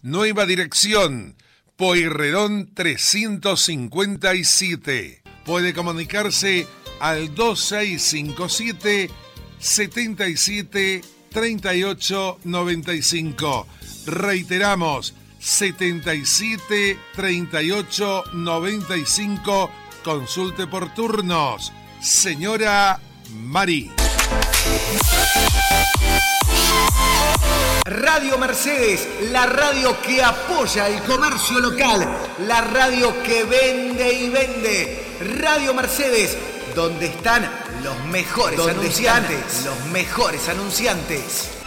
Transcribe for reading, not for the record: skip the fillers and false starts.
Nueva dirección, Pueyrredón 357. Puede comunicarse al 2657 77 38 95. Reiteramos, 77 38 95. Consulte por turnos. Señora Mari. Radio Mercedes, la radio que apoya el comercio local, la radio que vende y vende. Radio Mercedes, donde están los mejores anunciantes.